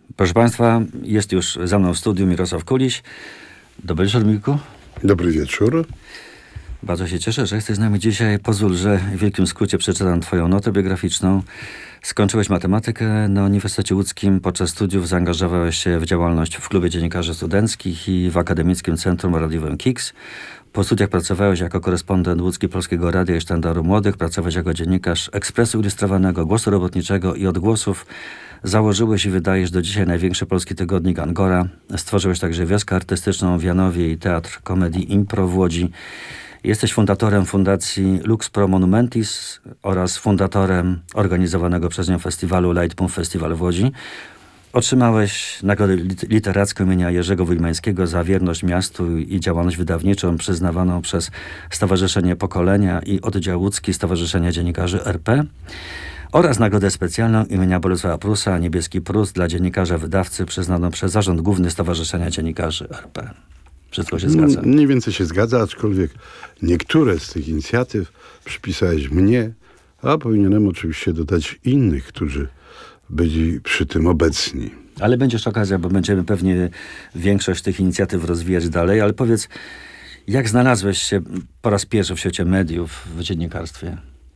Proszę Państwa, jest już za mną w studiu Mirosław Kuliś. Dobry wieczór, Mirku. Dobry wieczór. Bardzo się cieszę, że jesteś z nami dzisiaj. Pozwól, że w wielkim skrócie przeczytam Twoją notę biograficzną. Skończyłeś matematykę na Uniwersytecie Łódzkim. Podczas studiów zaangażowałeś się w działalność w Klubie Dziennikarzy Studenckich i w Akademickim Centrum Radiowym KIX. Po studiach pracowałeś jako korespondent Łódzki Polskiego Radia i Sztandaru Młodych. Pracowałeś jako dziennikarz Ekspresu Ilustrowanego, Głosu Robotniczego i Odgłosów. Założyłeś i wydajesz do dzisiaj największy polski tygodnik Angora. Stworzyłeś także wioskę artystyczną w Janowie i Teatr Komedii Impro w Łodzi. Jesteś fundatorem Fundacji Lux Pro Monumentis oraz fundatorem organizowanego przez nią festiwalu Leitmotiv Festival w Łodzi. Otrzymałeś nagrodę literacką imienia Jerzego Wojmańskiego za wierność miastu i działalność wydawniczą przyznawaną przez Stowarzyszenie Pokolenia i Oddział Łódzki Stowarzyszenia Dziennikarzy RP oraz nagrodę specjalną imienia Bolesława Prusa Niebieski Prus dla dziennikarza wydawcy przyznaną przez Zarząd Główny Stowarzyszenia Dziennikarzy RP. Wszystko się zgadza? Mniej więcej się zgadza, aczkolwiek niektóre z tych inicjatyw przypisałeś mnie, a powinienem oczywiście dodać innych, którzy byli przy tym obecni. Ale będziesz okazja, bo będziemy pewnie większość tych inicjatyw rozwijać dalej, ale powiedz, jak znalazłeś się po raz pierwszy w świecie mediów, w dziennikarstwie?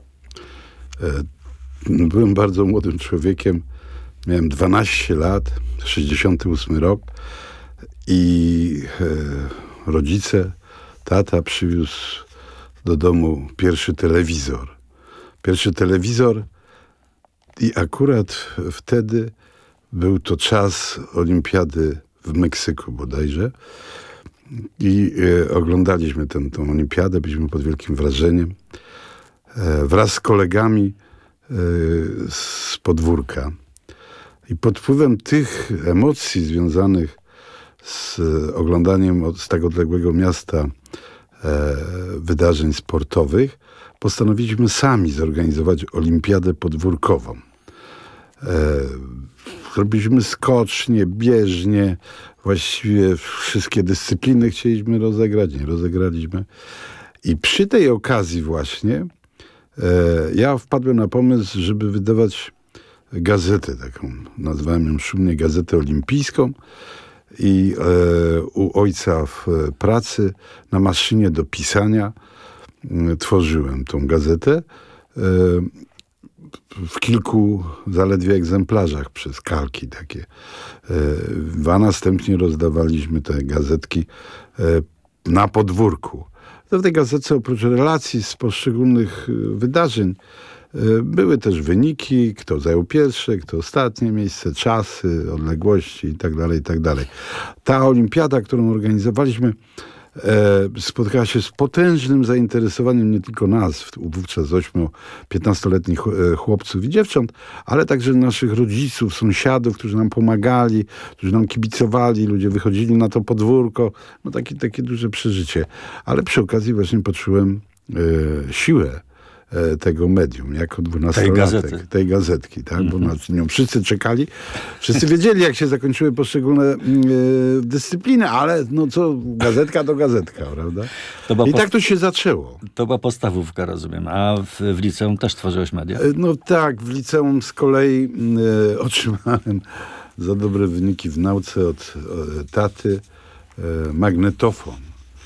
Byłem bardzo młodym człowiekiem, miałem 12 lat, 68 rok i rodzice, tata przywiózł do domu pierwszy telewizor. I akurat wtedy był to czas olimpiady w Meksyku bodajże. I oglądaliśmy tę olimpiadę, byliśmy pod wielkim wrażeniem. Wraz z kolegami z podwórka. I pod wpływem tych emocji związanych z oglądaniem z tak odległego miasta wydarzeń sportowych, postanowiliśmy sami zorganizować olimpiadę podwórkową. Zrobiliśmy skocznie, bieżnie, właściwie wszystkie dyscypliny chcieliśmy rozegrać, nie rozegraliśmy. I przy tej okazji właśnie ja wpadłem na pomysł, żeby wydawać gazetę taką, nazwałem ją szumnie Gazetę Olimpijską i u ojca w pracy na maszynie do pisania tworzyłem tą gazetę w kilku zaledwie egzemplarzach przez kalki takie. A następnie rozdawaliśmy te gazetki na podwórku. W tej gazecie oprócz relacji z poszczególnych wydarzeń były też wyniki, kto zajął pierwsze, kto ostatnie miejsce, czasy, odległości itd., itd. Ta olimpiada, którą organizowaliśmy, spotkała się z potężnym zainteresowaniem nie tylko nas, wówczas 8-15-letnich chłopców i dziewcząt, ale także naszych rodziców, sąsiadów, którzy nam pomagali, którzy nam kibicowali, ludzie wychodzili na to podwórko. No takie duże przeżycie. Ale przy okazji właśnie poczułem siłę tego medium, jako 12-latek. Tej gazetki, tak? Bo na nią wszyscy czekali. Wszyscy wiedzieli, jak się zakończyły poszczególne dyscypliny, ale no co, gazetka to gazetka, prawda? I tak to się zaczęło. To była podstawówka, rozumiem. A w liceum też tworzyłeś media? No tak, w liceum z kolei otrzymałem za dobre wyniki w nauce od taty magnetofon.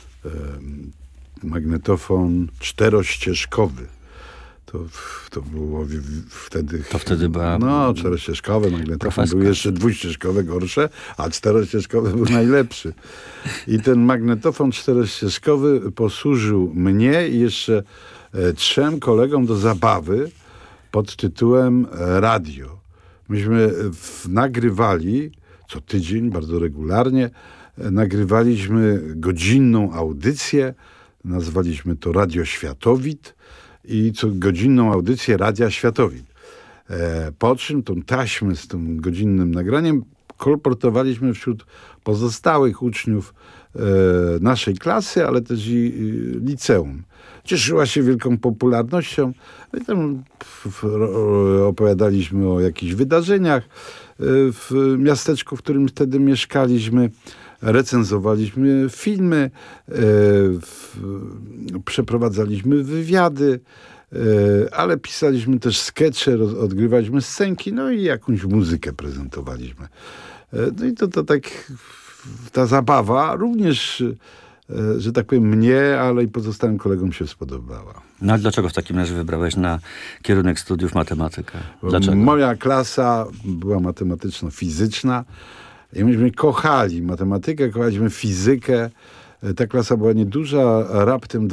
Magnetofon czterościeżkowy. To było wtedy... To wtedy była... No, czterościeżkowe magnetofon. Były jeszcze dwuścieżkowe gorsze, a czterościeżkowy był najlepszy. I ten magnetofon czterościeżkowy posłużył mnie i jeszcze 3 kolegom do zabawy pod tytułem radio. Myśmy nagrywali co tydzień, bardzo regularnie, nagrywaliśmy godzinną audycję, nazwaliśmy to Radio Światowid, i co godzinną audycję Radia Światowid. Po czym tą taśmę z tym godzinnym nagraniem kolportowaliśmy wśród pozostałych uczniów naszej klasy, ale też i liceum. Cieszyła się wielką popularnością. I tam opowiadaliśmy o jakichś wydarzeniach w miasteczku, w którym wtedy mieszkaliśmy. Recenzowaliśmy filmy, przeprowadzaliśmy wywiady, ale pisaliśmy też skecze, odgrywaliśmy scenki, no i jakąś muzykę prezentowaliśmy. No i to tak, ta zabawa również, że tak powiem, mnie, ale i pozostałym kolegom się spodobała. No a dlaczego w takim razie wybrałeś na kierunek studiów matematykę? Dlaczego? Moja klasa była matematyczno-fizyczna i myśmy kochali matematykę, kochaliśmy fizykę. Ta klasa była nieduża, raptem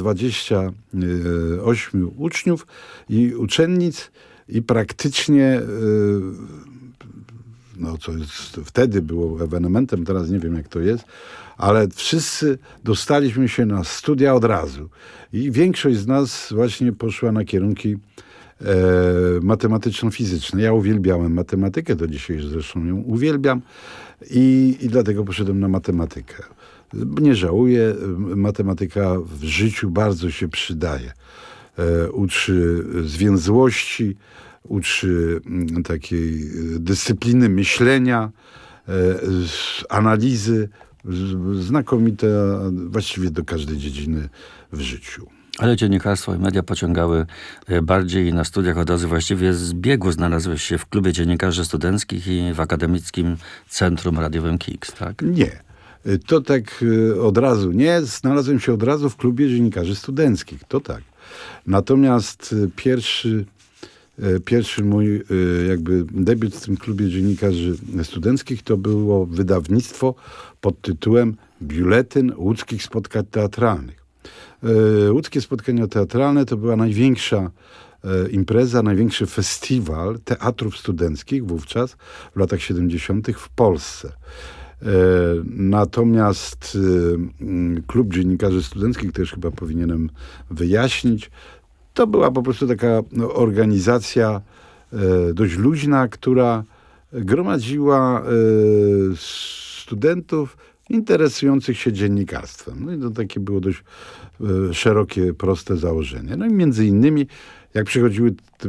28 uczniów i uczennic i praktycznie, no co wtedy było ewenementem, teraz nie wiem jak to jest, ale wszyscy dostaliśmy się na studia od razu. I większość z nas właśnie poszła na kierunki matematyczno-fizyczne. Ja uwielbiałem matematykę, do dzisiaj zresztą ją uwielbiam i dlatego poszedłem na matematykę. Nie żałuję, matematyka w życiu bardzo się przydaje. Uczy zwięzłości, uczy takiej dyscypliny myślenia, analizy, znakomite właściwie do każdej dziedziny w życiu. Ale dziennikarstwo i media pociągały bardziej na studiach od razu. Właściwie z biegu znalazłeś się w klubie dziennikarzy studenckich i w Akademickim Centrum Radiowym KIX, tak? Nie. To tak od razu nie. Znalazłem się od razu w klubie dziennikarzy studenckich. To tak. Natomiast pierwszy mój jakby debiut w tym klubie dziennikarzy studenckich to było wydawnictwo pod tytułem Biuletyn Łódzkich Spotkań Teatralnych. Łódzkie Spotkania Teatralne to była największa impreza, największy festiwal teatrów studenckich wówczas w latach 70. w Polsce. Natomiast klub dziennikarzy studenckich, też chyba powinienem wyjaśnić, to była po prostu taka organizacja dość luźna, która gromadziła studentów interesujących się dziennikarstwem. No i to takie było dość szerokie, proste założenie. No i między innymi, jak przychodził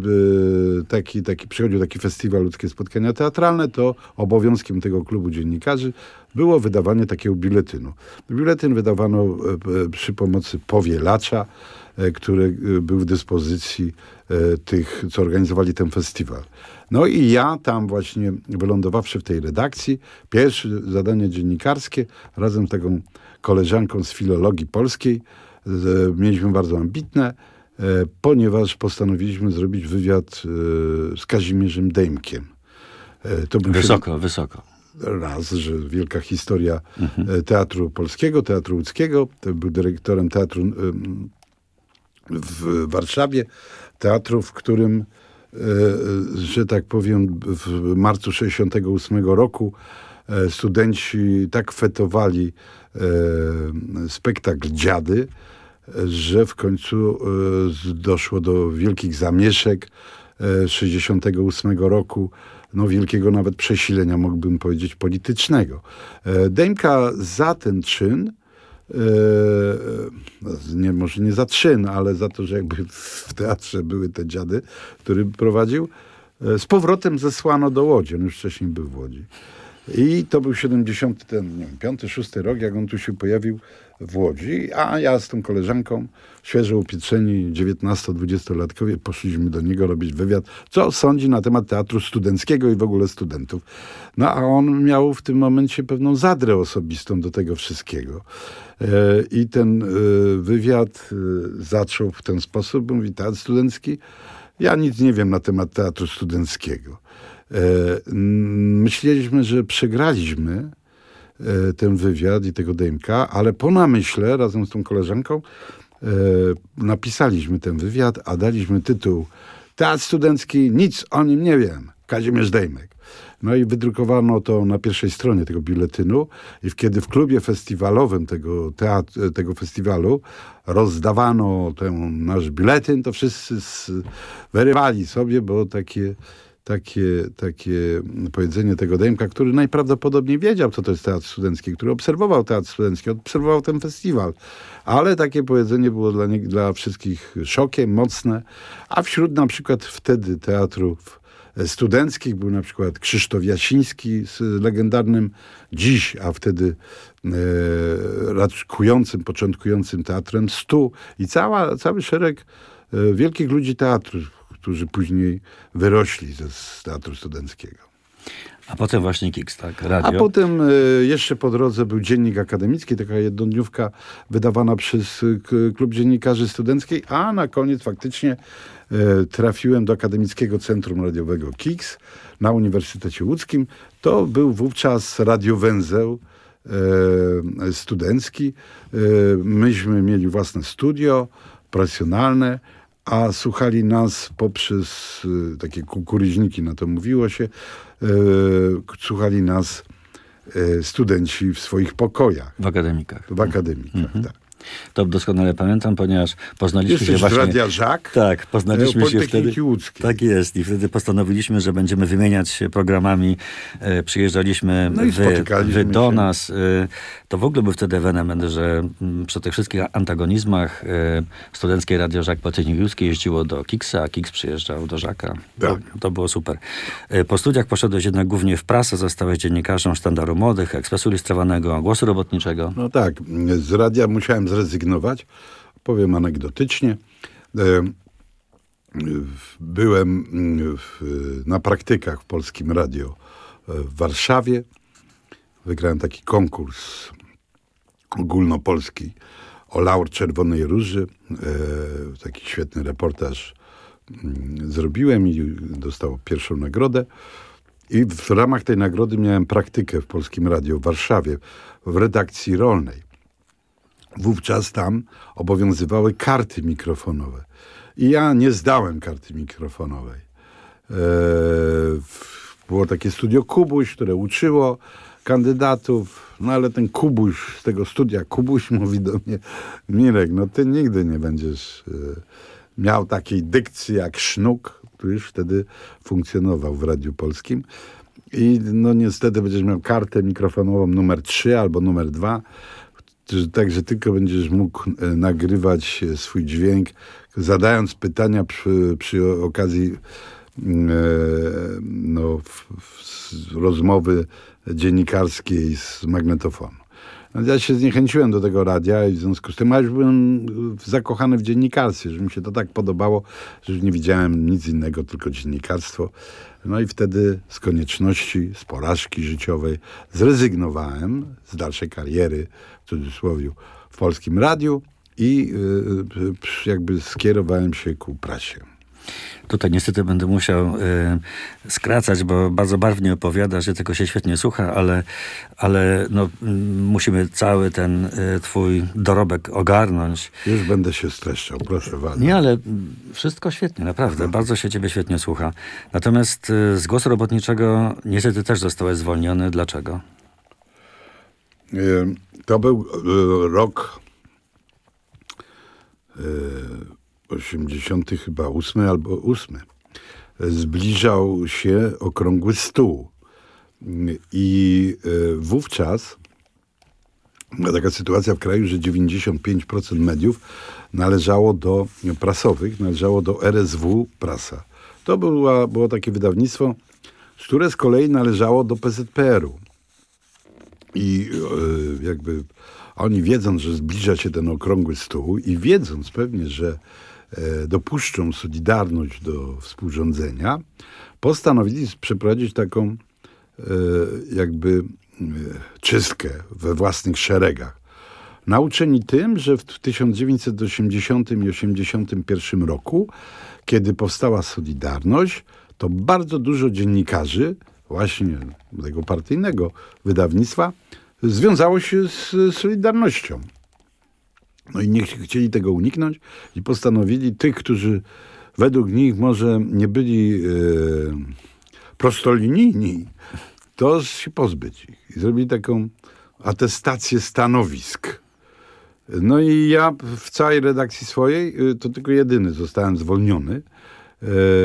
taki festiwal Ludzkie Spotkania Teatralne, to obowiązkiem tego klubu dziennikarzy było wydawanie takiego biuletynu. Biuletyn wydawano przy pomocy powielacza, który był w dyspozycji tych, co organizowali ten festiwal. No i ja tam właśnie, wylądowawszy w tej redakcji, pierwsze zadanie dziennikarskie, razem z taką koleżanką z filologii polskiej, mieliśmy bardzo ambitne, ponieważ postanowiliśmy zrobić wywiad z Kazimierzem Dejmkiem. To był Wysoko. Raz, że wielka historia teatru polskiego, teatru łódzkiego. To był dyrektorem teatru w Warszawie, teatru, w którym, że tak powiem, w marcu 1968 roku studenci tak fetowali spektakl Dziady, że w końcu doszło do wielkich zamieszek 1968 roku, no wielkiego nawet przesilenia, mógłbym powiedzieć, politycznego. Dejmka za ten czyn, może nie za czyn, ale za to, że jakby w teatrze były te dziady, który prowadził, z powrotem zesłano do Łodzi. On już wcześniej był w Łodzi. I to był 75, 6 rok, jak on tu się pojawił w Łodzi, a ja z tą koleżanką, świeżo upieczeni 19-20-latkowie, poszliśmy do niego robić wywiad, co sądzi na temat teatru studenckiego i w ogóle studentów. No a on miał w tym momencie pewną zadrę osobistą do tego wszystkiego. I ten wywiad zaczął w ten sposób, mówi, teatr studencki, ja nic nie wiem na temat teatru studenckiego. Myśleliśmy, że przegraliśmy ten wywiad i tego Dejmka, ale po namyśle razem z tą koleżanką napisaliśmy ten wywiad, a daliśmy tytuł Teatr studencki, nic o nim nie wiem. Kazimierz Dejmek. No i wydrukowano to na pierwszej stronie tego biuletynu i kiedy w klubie festiwalowym tego festiwalu rozdawano ten nasz biuletyn, to wszyscy wyrywali sobie, bo takie powiedzenie tego Dejmka, który najprawdopodobniej wiedział, co to jest teatr studencki, który obserwował teatr studencki, obserwował ten festiwal. Ale takie powiedzenie było dla wszystkich szokiem, mocne. A wśród na przykład wtedy teatrów studenckich był na przykład Krzysztof Jasiński z legendarnym dziś, a wtedy raczkującym, początkującym teatrem Stu i cały szereg wielkich ludzi teatru, którzy później wyrośli z teatru studenckiego. A potem właśnie KIX, tak? Radio. A potem jeszcze po drodze był Dziennik Akademicki, taka jednodniówka wydawana przez Klub Dziennikarzy Studenckiej, a na koniec faktycznie trafiłem do Akademickiego Centrum Radiowego KIX na Uniwersytecie Łódzkim. To był wówczas radiowęzeł studencki. Myśmy mieli własne studio profesjonalne, a słuchali nas poprzez takie kukuryźniki, na to mówiło się, słuchali nas studenci w swoich pokojach. W akademikach. W akademikach, tak. To doskonale pamiętam, ponieważ poznaliśmy Jesteś się właśnie... z Radia Żak? Tak, poznaliśmy się wtedy... Politechniki Łódzkiej. Tak jest. I wtedy postanowiliśmy, że będziemy wymieniać się programami. Przyjeżdżaliśmy No i spotykaliśmy do się. nas. To w ogóle był wtedy ewenement, że przy tych wszystkich antagonizmach studenckie Radio Żak Politechniki Łódzkiej jeździło do Kiksa, a Kiks przyjeżdżał do Żaka. Tak. To było super. Po studiach poszedłeś jednak głównie w prasę, zostałeś dziennikarzem Sztandaru Młodych, Ekspresu Ilustrowanego, Głosu Robotniczego. No tak, z radia musiałem zrezygnować. Powiem anegdotycznie. Byłem na praktykach w Polskim Radio w Warszawie. Wygrałem taki konkurs ogólnopolski o laur Czerwonej Róży. Taki świetny reportaż zrobiłem i dostał pierwszą nagrodę. I w ramach tej nagrody miałem praktykę w Polskim Radio w Warszawie, w redakcji rolnej. Wówczas tam obowiązywały karty mikrofonowe. I ja nie zdałem karty mikrofonowej. Było takie studio Kubuś, które uczyło kandydatów, no ale ten Kubuś z tego studia, Kubuś mówi do mnie: Mirek, no ty nigdy nie będziesz miał takiej dykcji jak Sznuk, który już wtedy funkcjonował w Radiu Polskim. I no niestety będziesz miał kartę mikrofonową numer 3 albo numer 2, także tylko będziesz mógł nagrywać swój dźwięk, zadając pytania przy okazji rozmowy dziennikarskiej z magnetofonu. No, ja się zniechęciłem do tego radia i w związku z tym, a już byłem zakochany w dziennikarstwie, że mi się to tak podobało, że już nie widziałem nic innego, tylko dziennikarstwo. No i wtedy z konieczności, z porażki życiowej zrezygnowałem z dalszej kariery, w cudzysłowie, w Polskim Radiu i jakby skierowałem się ku prasie. Tutaj niestety będę musiał skracać, bo bardzo barwnie opowiadasz, że tylko się świetnie słucha, ale no, musimy cały ten twój dorobek ogarnąć. Już będę się streszczał, proszę bardzo. Nie, ale wszystko świetnie, naprawdę. Bardzo się ciebie świetnie słucha. Natomiast z Głosu Robotniczego niestety też zostałeś zwolniony. Dlaczego? To był rok 80 chyba 8 albo 8. Zbliżał się okrągły stół. I wówczas była taka sytuacja w kraju, że 95% mediów prasowych należało do RSW Prasa. To było takie wydawnictwo, które z kolei należało do PZPR-u. I jakby oni, wiedząc, że zbliża się ten okrągły stół i wiedząc pewnie, że dopuszczą Solidarność do współrządzenia, postanowili przeprowadzić taką jakby czystkę we własnych szeregach. Nauczeni tym, że w 1980 i 1981 roku, kiedy powstała Solidarność, to bardzo dużo dziennikarzy właśnie tego partyjnego wydawnictwa związało się z Solidarnością. No i nie chcieli tego uniknąć i postanowili tych, którzy według nich może nie byli prostolinijni, to się pozbyć ich. I zrobili taką atestację stanowisk. No i ja w całej redakcji swojej to tylko jedyny zostałem zwolniony.